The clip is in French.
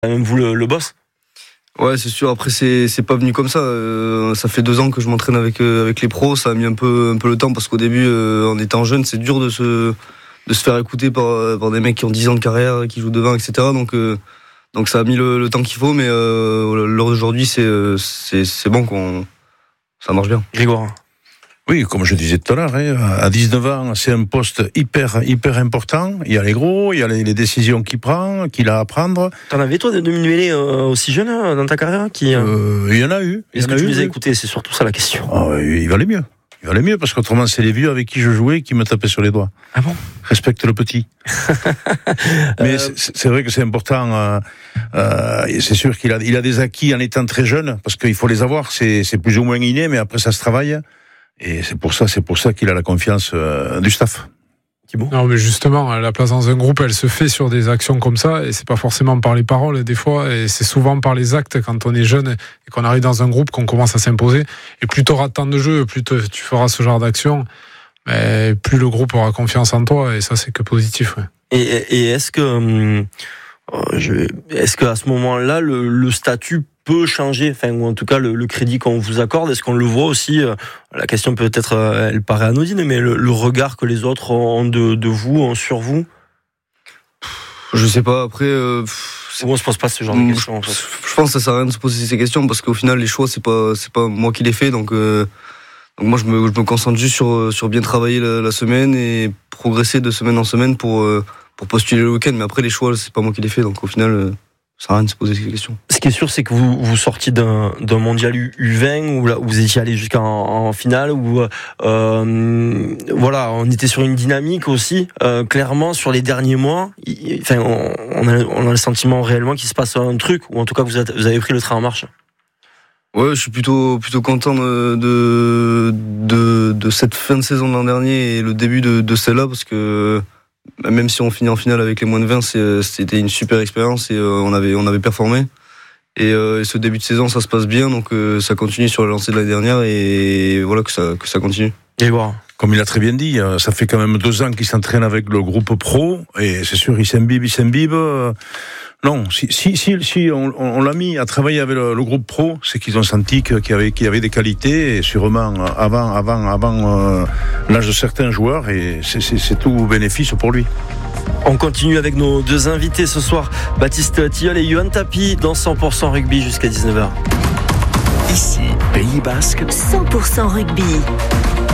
même vous le boss. Ouais, c'est sûr. Après, c'est pas venu comme ça. Ça fait 2 ans que je m'entraîne avec les pros. Ça a mis un peu le temps parce qu'au début, en étant jeune, c'est dur de se faire écouter par des mecs qui ont 10 ans de carrière, qui jouent devant, etc. Donc ça a mis le temps qu'il faut, mais l'heure d'aujourd'hui, c'est bon, ça marche bien. Grégoire. Oui, comme je disais tout à l'heure, à 19 ans, c'est un poste hyper important. Il y a les gros, il y a les décisions qu'il a à prendre. T'en avais toi de demi-mêlée aussi jeune dans ta carrière Il y en a eu. Est-ce que tu les as écoutés? C'est surtout ça la question. Il valait mieux. Il valait mieux parce qu'autrement c'est les vieux avec qui je jouais qui me tapaient sur les doigts. Ah bon? Respecte le petit. Mais c'est vrai que c'est important. C'est sûr qu'il a des acquis en étant très jeune parce qu'il faut les avoir. C'est plus ou moins inné, mais après ça se travaille. Et c'est pour ça qu'il a la confiance du staff. Non, mais justement, la place dans un groupe, elle se fait sur des actions comme ça, et c'est pas forcément par les paroles des fois, et c'est souvent par les actes quand on est jeune et qu'on arrive dans un groupe qu'on commence à s'imposer. Et plus tu auras de temps de jeu, plus tu feras ce genre d'action, mais plus le groupe aura confiance en toi, et ça c'est que positif. Ouais. Et est-ce que à ce moment-là, le statut peut changer, enfin, ou en tout cas le crédit qu'on vous accorde, est-ce qu'on le voit aussi, la question peut-être elle paraît anodine, mais le regard que les autres ont de vous, sur vous? Je sais pas, après Ou on se pose pas ce genre de questions en fait. Je pense que ça sert à rien de se poser ces questions parce qu'au final les choix c'est pas moi qui les fais, donc moi je me concentre juste sur bien travailler la semaine et progresser de semaine en semaine pour postuler le week-end, mais après les choix c'est pas moi qui les fais, donc au final ça sert à rien de se poser ces questions. Ce qui est sûr, c'est que vous sortiez d'un mondial U20 où là, vous étiez allé jusqu'en finale, où voilà, on était sur une dynamique aussi. Clairement, sur les derniers mois, on a le sentiment réellement qu'il se passe un truc, ou en tout cas vous avez pris le train en marche. Ouais, je suis plutôt content de cette fin de saison de l'an dernier et le début de celle-là, parce que même si on finit en finale avec les moins de 20, c'était une super expérience et on avait performé. Et ce début de saison, ça se passe bien, donc ça continue sur la lancée de l'année dernière et voilà que ça continue. Et voilà. Comme il a très bien dit, ça fait quand même 2 ans qu'il s'entraîne avec le groupe pro et c'est sûr, il s'imbibe. Non, si on l'a mis à travailler avec le groupe pro, c'est qu'ils ont senti qu'il y avait des qualités, et sûrement avant l'âge de certains joueurs, et c'est tout bénéfice pour lui. On continue avec nos 2 invités ce soir, Baptiste Tilleul et Yohan Tapi dans 100% rugby jusqu'à 19h. Ici, Pays Basque, 100% rugby.